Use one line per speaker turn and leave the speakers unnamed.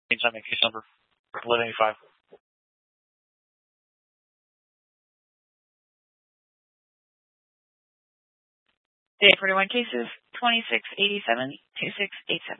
Meantime, case number 1185.
Day 41 cases, 2687, 2687.